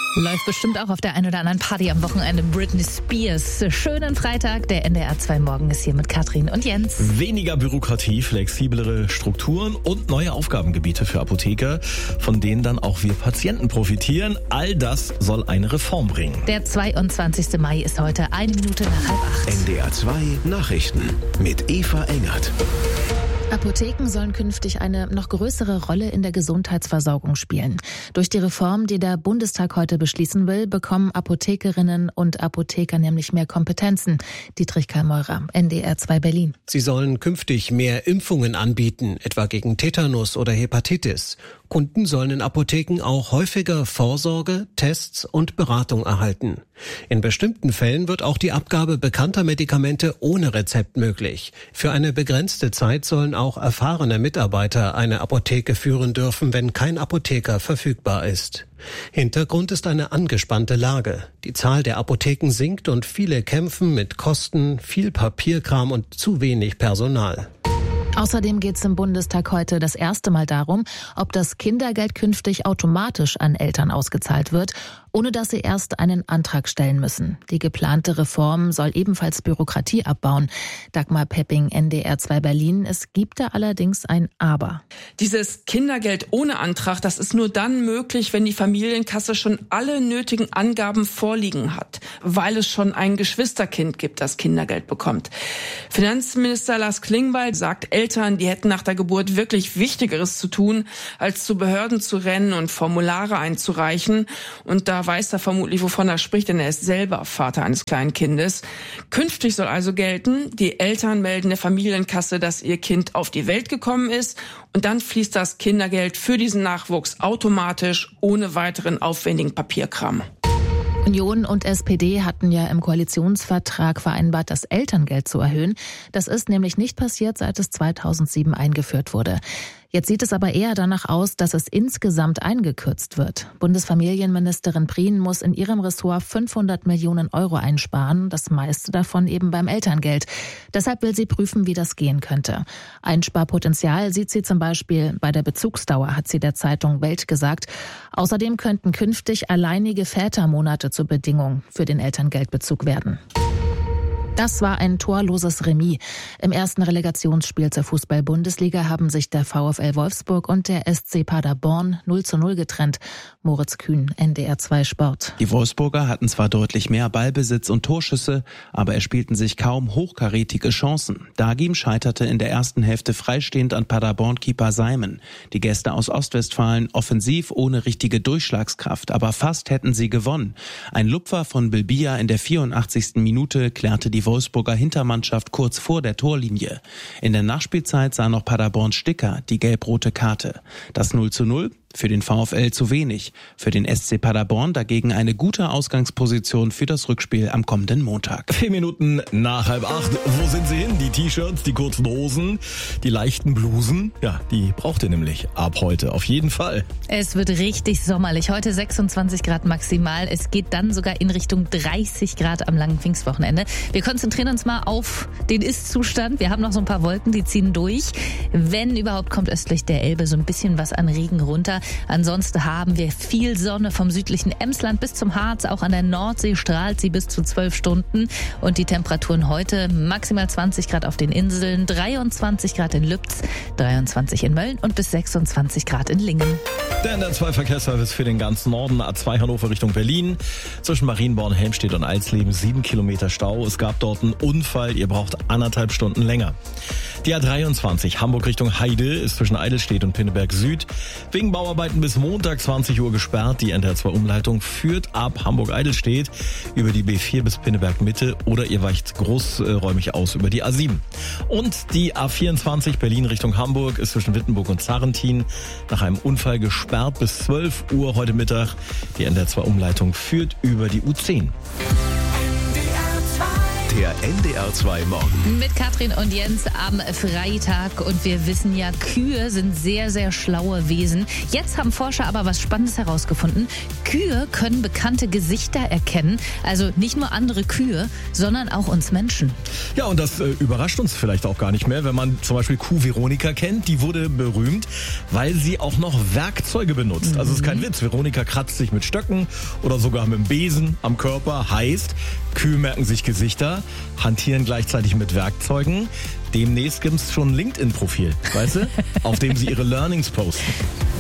Läuft bestimmt auch auf der einen oder anderen Party am Wochenende. Britney Spears. Schönen Freitag. Der NDR 2 Morgen ist hier mit Katrin und Jens. Weniger Bürokratie, flexiblere Strukturen und neue Aufgabengebiete für Apotheker, von denen dann auch wir Patienten profitieren. All das soll eine Reform bringen. Der 22. Mai ist heute 1 Minute nach 7:30. NDR 2 Nachrichten mit Eva Engert. Apotheken sollen künftig eine noch größere Rolle in der Gesundheitsversorgung spielen. Durch die Reform, die der Bundestag heute beschließen will, bekommen Apothekerinnen und Apotheker nämlich mehr Kompetenzen. Dietrich Kalmeurer, NDR 2 Berlin. Sie sollen künftig mehr Impfungen anbieten, etwa gegen Tetanus oder Hepatitis. Kunden sollen in Apotheken auch häufiger Vorsorge, Tests und Beratung erhalten. In bestimmten Fällen wird auch die Abgabe bekannter Medikamente ohne Rezept möglich. Für eine begrenzte Zeit sollen auch erfahrene Mitarbeiter eine Apotheke führen dürfen, wenn kein Apotheker verfügbar ist. Hintergrund ist eine angespannte Lage. Die Zahl der Apotheken sinkt und viele kämpfen mit Kosten, viel Papierkram und zu wenig Personal. Außerdem geht es im Bundestag heute das erste Mal darum, ob das Kindergeld künftig automatisch an Eltern ausgezahlt wird, ohne dass sie erst einen Antrag stellen müssen. Die geplante Reform soll ebenfalls Bürokratie abbauen. Dagmar Pepping, NDR 2 Berlin. Es gibt da allerdings ein Aber. Dieses Kindergeld ohne Antrag, das ist nur dann möglich, wenn die Familienkasse schon alle nötigen Angaben vorliegen hat, weil es schon ein Geschwisterkind gibt, das Kindergeld bekommt. Finanzminister Lars Klingbeil sagt, Eltern, die hätten nach der Geburt wirklich Wichtigeres zu tun, als zu Behörden zu rennen und Formulare einzureichen. Und da weiß er vermutlich, wovon er spricht, denn er ist selber Vater eines kleinen Kindes. Künftig soll also gelten, die Eltern melden der Familienkasse, dass ihr Kind auf die Welt gekommen ist. Und dann fließt das Kindergeld für diesen Nachwuchs automatisch, ohne weiteren aufwendigen Papierkram. Union und SPD hatten ja im Koalitionsvertrag vereinbart, das Elterngeld zu erhöhen. Das ist nämlich nicht passiert, seit es 2007 eingeführt wurde. Jetzt sieht es aber eher danach aus, dass es insgesamt eingekürzt wird. Bundesfamilienministerin Prien muss in ihrem Ressort 500 Millionen Euro einsparen, das meiste davon eben beim Elterngeld. Deshalb will sie prüfen, wie das gehen könnte. Einsparpotenzial sieht sie zum Beispiel bei der Bezugsdauer, hat sie der Zeitung Welt gesagt. Außerdem könnten künftig alleinige Vätermonate zur Bedingung für den Elterngeldbezug werden. Das war ein torloses Remis. Im ersten Relegationsspiel zur Fußball-Bundesliga haben sich der VfL Wolfsburg und der SC Paderborn 0:0 getrennt. Moritz Kühn, NDR 2 Sport. Die Wolfsburger hatten zwar deutlich mehr Ballbesitz und Torschüsse, aber erspielten sich kaum hochkarätige Chancen. Dagim scheiterte in der ersten Hälfte freistehend an Paderborn-Keeper Simon. Die Gäste aus Ostwestfalen offensiv ohne richtige Durchschlagskraft, aber fast hätten sie gewonnen. Ein Lupfer von Bilbia in der 84. Minute klärte die Wolfsburger Hintermannschaft kurz vor der Torlinie. In der Nachspielzeit sah noch Paderborns Sticker die gelb-rote Karte. Das 0:0 für den VfL zu wenig. Für den SC Paderborn dagegen eine gute Ausgangsposition für das Rückspiel am kommenden Montag. 4 Minuten nach 7:30. Wo sind sie hin? Die T-Shirts, die kurzen Hosen, die leichten Blusen. Ja, die braucht ihr nämlich ab heute. Auf jeden Fall. Es wird richtig sommerlich. Heute 26 Grad maximal. Es geht dann sogar in Richtung 30 Grad am langen Pfingstwochenende. Wir konzentrieren uns mal auf den Ist-Zustand. Wir haben noch so ein paar Wolken, die ziehen durch. Wenn überhaupt, kommt östlich der Elbe so ein bisschen was an Regen runter. Ansonsten haben wir viel Sonne vom südlichen Emsland bis zum Harz. Auch an der Nordsee strahlt sie bis zu 12 Stunden. Und die Temperaturen heute maximal 20 Grad auf den Inseln, 23 Grad in Lübz, 23 in Mölln und bis 26 Grad in Lingen. Der NDR 2 Verkehrsservice für den ganzen Norden, A2 Hannover Richtung Berlin. Zwischen Marienborn, Helmstedt und Alsleben 7 Kilometer Stau. Es gab dort einen Unfall, ihr braucht 1,5 Stunden länger. Die A23 Hamburg Richtung Heide ist zwischen Eidelstedt und Pinneberg Süd wegen Bauarbeiten bis Montag 20 Uhr gesperrt. Die NDR 2 Umleitung führt ab Hamburg-Eidelstedt über die B4 bis Pinneberg Mitte oder ihr weicht großräumig aus über die A7. Und die A24 Berlin Richtung Hamburg ist zwischen Wittenburg und Zarrentin nach einem Unfall gesperrt bis 12 Uhr heute Mittag. Die NDR 2 Umleitung führt über die U10. NDR 2 Der NDR2 Morgen. Mit Katrin und Jens am Freitag. Und wir wissen ja, Kühe sind sehr, sehr schlaue Wesen. Jetzt haben Forscher aber was Spannendes herausgefunden. Kühe können bekannte Gesichter erkennen. Also nicht nur andere Kühe, sondern auch uns Menschen. Ja, und das überrascht uns vielleicht auch gar nicht mehr, wenn man zum Beispiel Kuh Veronika kennt. Die wurde berühmt, weil sie auch noch Werkzeuge benutzt. Also es ist kein Witz. Veronika kratzt sich mit Stöcken oder sogar mit dem Besen am Körper. Heißt, Kühe merken sich Gesichter, hantieren gleichzeitig mit Werkzeugen. Demnächst gibt es schon ein LinkedIn-Profil, weißt du, auf dem sie ihre Learnings posten.